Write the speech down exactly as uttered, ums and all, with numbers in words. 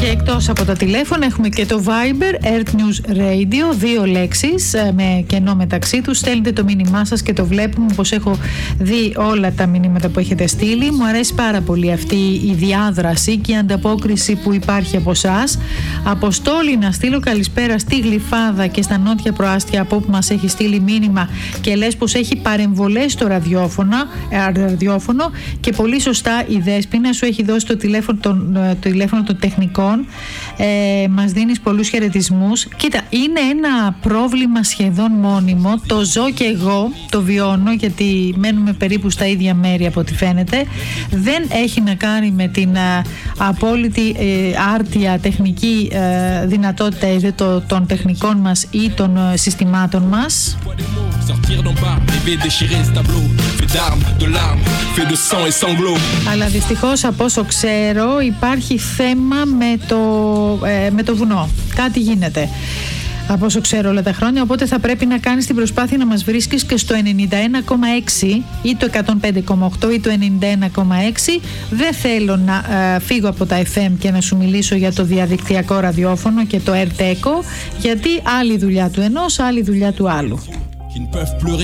εκτός από τα τηλέφωνα έχουμε και το Viber, Earth News Radio, δύο λέξεις με κενό μεταξύ τους. Στέλνετε το μήνυμά σας και το βλέπουμε, όπως έχω δει όλα τα μηνύματα που έχετε στείλει. Μου αρέσει πάρα πολύ αυτή η διάδραση και η ανταπόκριση που υπάρχει από εσάς. Αποστόλη, να στείλω καλησπέρα στη Γλυφάδα και στα νότια προάστια, από όπου μας έχει στείλει μήνυμα και λες πως έχει παρεμβολές στο ραδιόφωνο, ραδιόφωνο και πολύ σωστά η Δέσποινα σου έχει δώσει το τηλέφωνο των, το τηλέφωνο των τεχνικών. Ε, μας δίνεις πολλούς χαιρετισμούς. Κοίτα, είναι ένα πρόβλημα σχεδόν μόνιμο, το ζω και εγώ, το βιώνω, γιατί μένουμε περίπου στα ίδια μέρη από ό,τι φαίνεται. Δεν έχει να κάνει με την α, απόλυτη ε, άρτια τεχνική ε, δυνατότητα ε, το, των τεχνικών μας ή των ε, συστημάτων μας, αλλά δυστυχώς από όσο ξέρω υπάρχει θέμα με το, ε, με το βουνό. Κάτι γίνεται από όσο ξέρω όλα τα χρόνια, οπότε θα πρέπει να κάνεις την προσπάθεια να μας βρίσκεις και στο ενενήντα ένα κόμμα έξι ή το εκατόν πέντε κόμμα οκτώ ή το ενενήντα ένα κόμμα έξι. Δεν θέλω να ε, φύγω από τα εφ εμ και να σου μιλήσω για το διαδικτυακό ραδιόφωνο και το Earth Echo, γιατί άλλη δουλειά του ενός, άλλη δουλειά του άλλου.